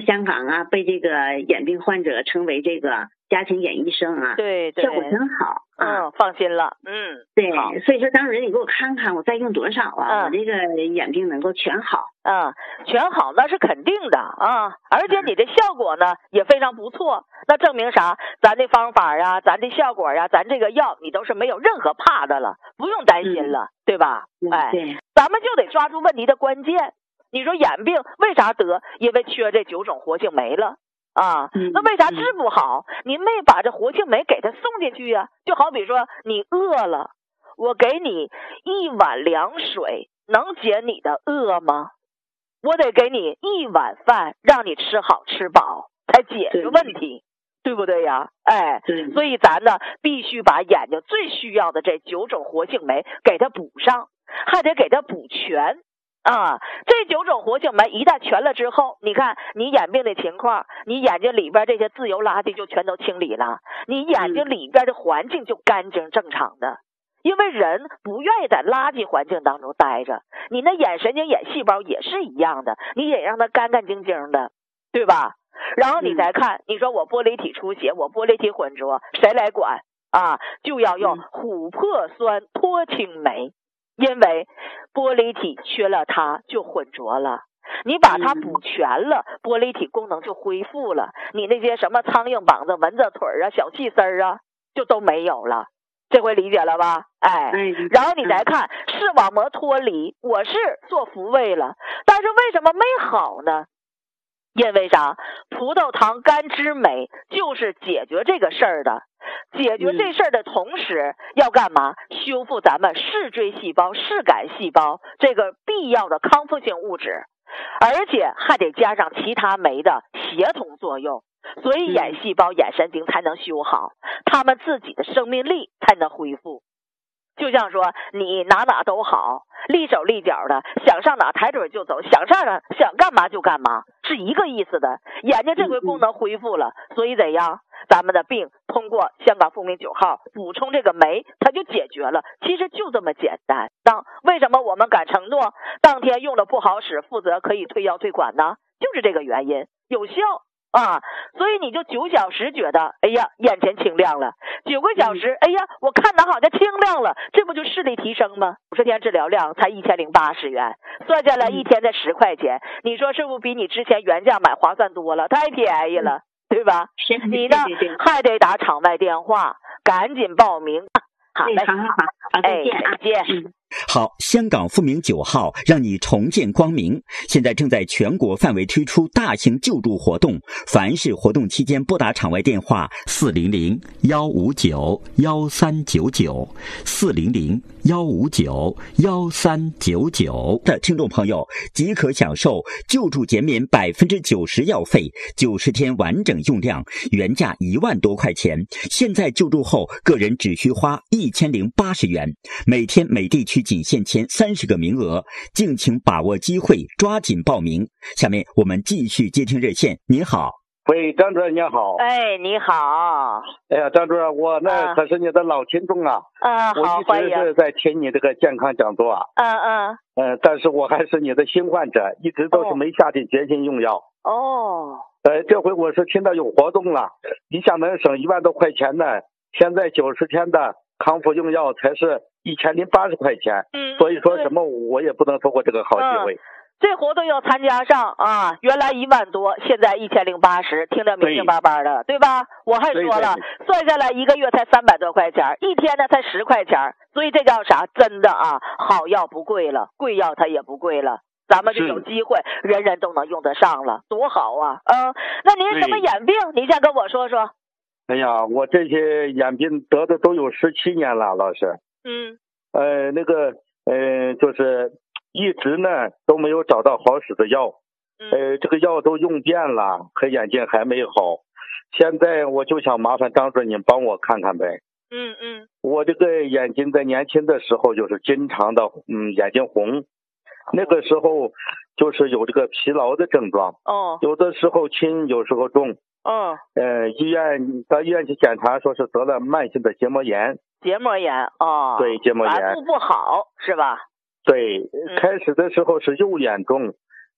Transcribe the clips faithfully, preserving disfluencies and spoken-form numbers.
香港啊，被这个眼病患者称为这个家庭眼医生啊， 对对， 效果真好啊。 嗯，放心了，嗯， 对，所以说当时你给我看看，我再用多少啊， 嗯、 我这个眼病能够全好。 啊、嗯，全好那是肯定的啊，而且你的效果呢、嗯、也非常不错，那证明啥？咱的方法啊，咱的效果啊，咱这个药你都是没有任何怕的了，不用担心了，嗯、对吧？哎， 对， 咱们就得抓住问题的关键。你说眼病为啥得？因为缺这九种活性酶了啊。 嗯、 那为啥治不好？您没把这活性酶给它送进去呀、啊？就好比说你饿了，我给你一碗凉水，能解你的饿吗？我得给你一碗饭，让你吃好吃饱，才解决问题， 对, 对不对呀？哎，所以咱呢必须把眼睛最需要的这九种活性酶给它补上，还得给它补全。啊，这九种活性酶一旦全了之后，你看你眼病的情况，你眼睛里边这些自由垃圾就全都清理了，你眼睛里边的环境就干净正常的。因为人不愿意在垃圾环境当中待着，你那眼神经眼细胞也是一样的，你也让它干干净净的，对吧？然后你再看，你说我玻璃体出血，我玻璃体混浊，谁来管啊？就要用琥珀酸脱氢酶。因为玻璃体缺了它就混浊了，你把它补全了，玻璃体功能就恢复了，你那些什么苍蝇膀子、蚊子腿啊、小细丝儿啊，就都没有了。这回理解了吧？哎，然后你再看视网膜脱离，我是做复位了，但是为什么没好呢？因为啥？葡萄糖苷脂酶就是解决这个事儿的。解决这事儿的同时，要干嘛？修复咱们视锥细胞、视杆细胞这个必要的康复性物质，而且还得加上其他酶的协同作用，所以眼细胞、眼神经才能修好，它们自己的生命力才能恢复。就像说你哪哪都好，立手立脚的，想上哪抬腿就走，想上哪想干嘛就干嘛，是一个意思的。眼睛这回功能恢复了，所以怎样？咱们的病通过香港复明九号补充这个酶，它就解决了。其实就这么简单。当为什么我们敢承诺当天用了不好使，负责可以退药退款呢？就是这个原因，有效啊，所以你就九小时觉得，哎呀，眼前清亮了；九个小时，哎呀，我看哪好像清亮了，这不就视力提升吗？五十天治疗量才一千零八十元，算下来一天才十块钱，你说是不是比你之前原价买划算多了？太便宜了，对吧？你呢还得打场外电话，赶紧报名。好嘞， 好好好，好，再见啊， 再见。 嗯好，香港复明九号让你重见光明，现在正在全国范围推出大型救助活动，凡是活动期间拨打场外电话四零零幺五九幺三九九四零零幺五九幺三九九的听众朋友，即可享受救助减免百分之九十药费，九十天完整用量，原价一万多块钱，现在救助后个人只需花一千零八十元，每天每地区仅限签三十个名额，敬请把握机会，抓紧报名。下面我们继续接听热线。您好。 喂，张主任你好。 哎，你好。 哎呀，张主任，我那可是你的老听众啊。 嗯，好， 我一直是在听你这个健康讲座啊。 嗯嗯。 嗯，但是我还是你的新患者，一直都是没下定决心用药。 哦。 呃，这回我是听到有活动了，一下能省一万多块钱呢。现在九十天的康复用药才是一千零八十块钱。 嗯。 所以说什么我也不能错过这个好机会。 嗯，这活动要参加上啊，原来一万多，现在一千零八十，听着明明白白的， 对, 对吧？我还说了，算下来一个月才三百多块钱，一天呢才十块钱，所以这叫啥？真的啊，好药不贵了，贵药它也不贵了，咱们就有机会，人人都能用得上了，多好啊！嗯，那您什么眼病？您先跟我说说。 哎呀，我这些眼病得的都有十七年了，老师。 嗯。 呃，那个，呃，就是一直呢都没有找到好使的药。呃，这个药都用遍了，可眼睛还没好。现在我就想麻烦张主任您帮我看看呗。 嗯嗯。 我这个眼睛在年轻的时候就是经常的，嗯，眼睛红。那个时候就是有这个疲劳的症状。 哦。 有的时候轻，有时候重。 嗯。 呃，医院到医院去检查，说是得了慢性的结膜炎。 结膜炎哦。 对，结膜炎。 反复不好是吧？ 对，嗯、开始的时候是右眼重，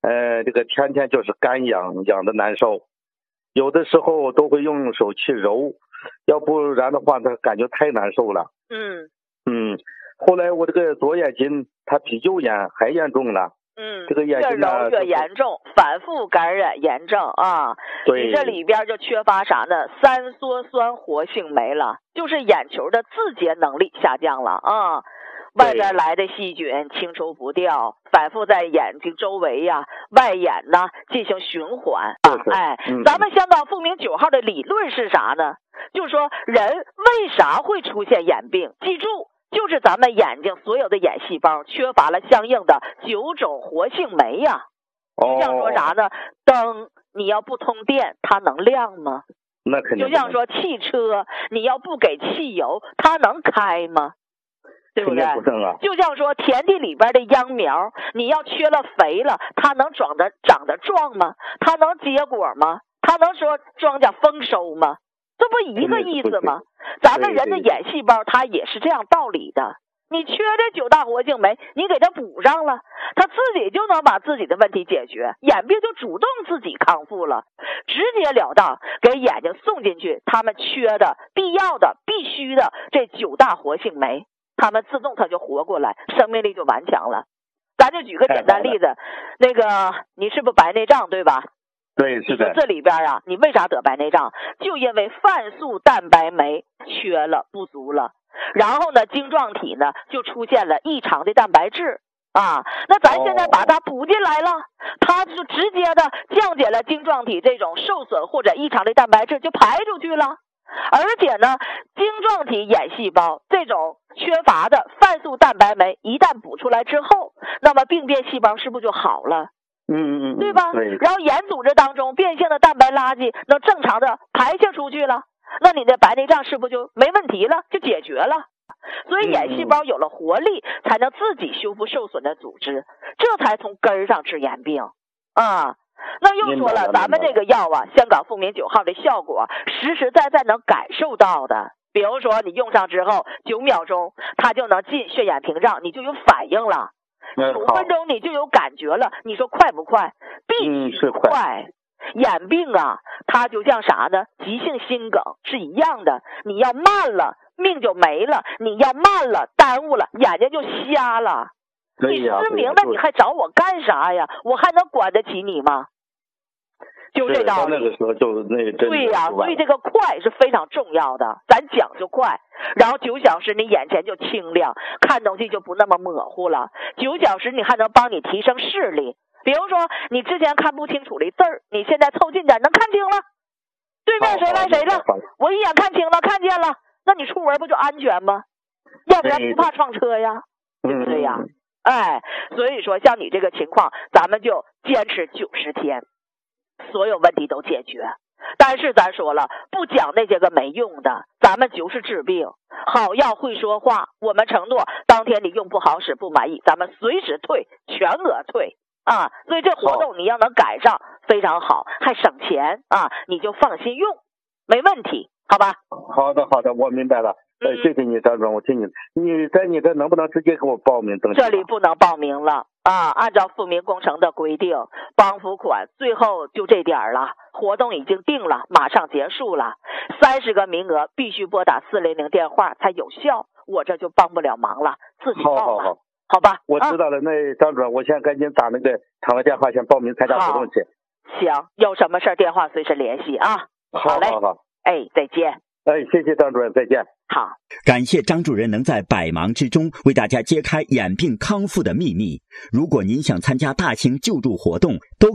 呃，这个天天就是干痒，痒的难受，有的时候都会用手去揉，要不然的话，他感觉太难受了。 嗯嗯，后来我这个左眼睛它皮釉炎还严重了。 嗯， 这个眼睛呢越揉越严重，反复感染炎症啊。 对， 你这里边就缺乏啥呢？三羧酸活性酶了，就是眼球的自洁能力下降了啊。外边来的细菌清除不掉，反复在眼睛周围呀、啊、外眼呢进行循环啊。哎， 嗯、 咱们香港复明九号的理论是啥呢？就是说人为啥会出现眼病？记住，就是咱们眼睛所有的眼细胞缺乏了相应的九种活性酶呀。 哦， 就像说啥呢？灯你要不通电，它能亮吗？ 那肯定。 就像说汽车，你要不给汽油，它能开吗？对不对？ 不正啊。 就像说田地里边的秧苗，你要缺了肥了，它能长得长得壮吗？它能结果吗？它能说庄稼丰收吗？这不一个意思吗？咱们人的眼细胞它也是这样道理的。你缺这九大活性酶，你给它补上了，它自己就能把自己的问题解决，眼病就主动自己康复了，直截了当给眼睛送进去他们缺的、必要的、必须的这九大活性酶，他们自动它就活过来，生命力就顽强了。咱就举个简单例子，那个你是不是白内障对吧？ 对，是的。 这里边啊，你为啥得白内障？就因为泛素蛋白酶缺了、不足了。然后呢，晶状体呢就出现了异常的蛋白质啊。那咱现在把它补进来了，哦、它就直接的降解了晶状体这种受损或者异常的蛋白质，就排出去了。而且呢，晶状体眼细胞这种缺乏的泛素蛋白酶一旦补出来之后，那么病变细胞是不是就好了？ 嗯嗯， 对吧？ 对。 然后眼组织当中变性的蛋白垃圾能正常的排泄出去了。那你的白内障是不是就没问题了，就解决了？所以眼细胞有了活力，才能自己修复受损的组织，这才从根儿上治眼病啊。那又说了，咱们这个药啊，香港复明九号的效果实实在在能感受到的。比如说你用上之后九秒钟，它就能进血眼屏障，你就有反应了；九分钟你就有感觉了。你说快不快？必须快。眼病啊，它就像啥呢？急性心梗是一样的，你要慢了，命就没了；你要慢了，耽误了，眼睛就瞎了。你失明了，你还找我干啥呀？我还能管得起你吗？就这道理。 那个时候就那对呀、啊，所以这个快是非常重要的，咱讲究快，然后九小时你眼前就清亮，看东西就不那么模糊了。九小时你还能帮你提升视力。比如说，你之前看不清楚的字儿，你现在凑近点能看清了。对面谁来谁了，我一眼看清了，看见了，那你出门不就安全吗？要不然不怕撞车呀，对不对呀？哎，所以说像你这个情况，咱们就坚持九十天，所有问题都解决。但是咱说了，不讲那些个没用的，咱们就是治病。好药会说话，我们承诺，当天你用不好使不满意，咱们随时退，全额退。啊，所以这活动你要能赶上，非常好，还省钱啊，你就放心用，没问题，好吧？ 好的，好的，我明白了。呃，谢谢你，张主任，我听你。你在你这能不能直接给我报名登记？ 这里不能报名了啊，按照复明工程的规定，帮扶款最后就这点儿了，活动已经定了，马上结束了，三十个名额必须拨打四零零电话才有效，我这就帮不了忙了，自己报吧。 好好好。 好吧， 我知道了。啊、那张主任，我现在赶紧打那个场外电话，先报名参加活动去。 行，有什么事电话随时联系啊。 好嘞， 好好。 哎，再见。 哎，谢谢张主任，再见。 好， 感谢张主任能在百忙之中为大家揭开眼病康复的秘密。如果您想参加大型救助活动，都